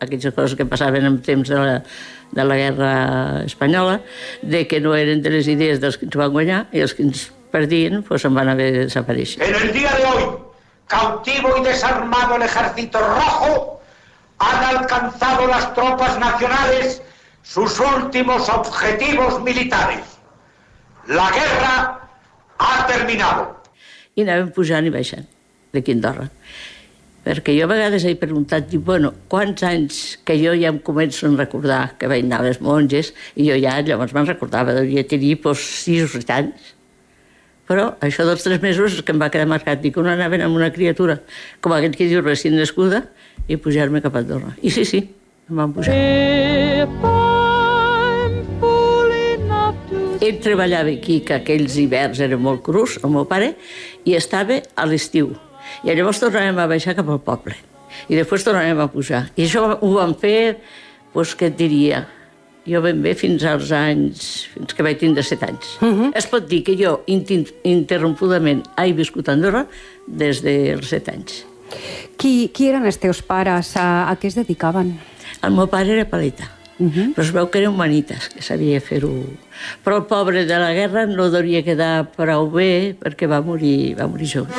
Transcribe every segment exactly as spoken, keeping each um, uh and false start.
aquelles coses que passaven en temps de la, de la guerra espanyola, de que no eren de les idees dels que ens van guanyar i els que ens perdien pues, se'n van haver de desaparèixer. En el día de hoy, cautivo y desarmado el ejército rojo, han alcanzado las tropas nacionales sus últimos objetivos militares. La guerra ha terminado. I anàvem pujant i baixant d'aquí a Andorra. Perquè jo a vegades he preguntat, dic, bueno, quants anys que jo ja em començo a recordar que vaig anar a les monges, i jo ja llavors me'n recordava, devia tenir pues, sis o set anys. Però això dels tres mesos és que em va quedar marcat. Dic, on anaven amb una criatura, com aquest que diu recient nascuda, i pujar-me cap a Andorra. I sí, sí, em van pujar. Ell treballava aquí, que aquells hiverns eren molt crus, el meu pare, i estava a l'estiu. I llavors tornàvem a baixar cap al poble. I després tornàvem a pujar. I això ho vam fer, doncs, què et diria? Jo ben bé fins als anys, fins que vaig tindre set anys. Uh -huh. Es pot dir que jo interrompudament he viscut a Andorra des dels set anys. Qui, qui eren els teus pares? A, a què es dedicaven? El meu pare era paleta, uh -huh. però es veu que era humanitas, que sabia fer-ho. Però el pobre de la guerra no devia quedar prou bé perquè va morir, va morir jove.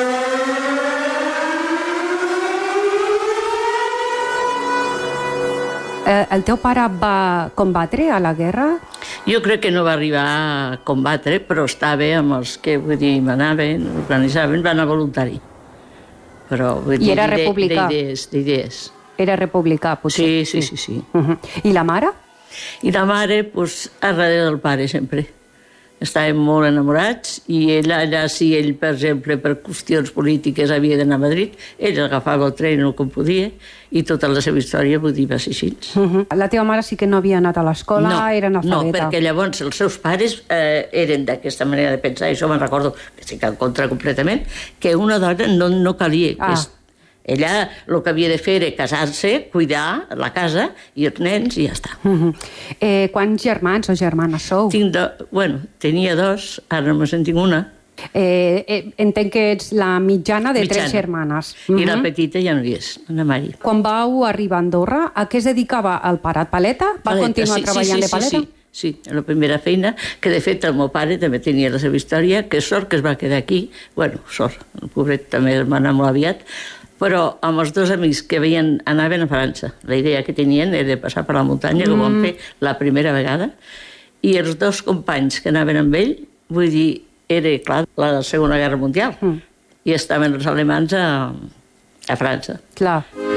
El teu pare va combatre a la guerra? Jo crec que no va arribar a combatre, però estava amb els que, vull dir, manaven, organitzaven, va anar voluntari. Però, vull dir, I era republicà? D'idees, d'idees. Era republicà, potser? Sí, sí, sí. sí. Uh -huh. I la mare? I la mare, doncs, a darrere del pare, sempre. Estàvem molt enamorats i ell allà, si ell, per exemple, per qüestions polítiques havia d'anar a Madrid, ell agafava el tren el que podia i tota la seva història, vull dir, va ser així. Uh -huh. La teva mare sí que no havia anat a l'escola, no, era analfabeta. No, perquè llavors els seus pares eh, eren d'aquesta manera de pensar, i això me'n recordo, que estic en contra completament, que una dona no, no calia. Ah. Que ella el que havia de fer era casar-se, cuidar la casa i els nens i ja està. Uh -huh. eh, quants germans o germanes sou? Tinc do... Bueno, tenia dos, ara només en tinc una. Eh, eh, entenc que ets la mitjana de mitjana. tres germanes. Uh -huh. I la petita ja no hi és, la Mari. Quan vau arribar a Andorra, a què es dedicava el pare? Paleta? Va paleta, continuar sí, treballant sí, sí, de paleta? Sí, sí, sí, la primera feina, que de fet el meu pare també tenia la seva història, que sort que es va quedar aquí, bueno, sort, el pobret també es va anar molt aviat, però amb els dos amics que veien, anaven a França. La idea que tenien era de passar per la muntanya, mm. que ho van fer la primera vegada, i els dos companys que anaven amb ell, vull dir, era, clar, la Segona Guerra Mundial, mm. i estaven els alemans a, a França. Clar.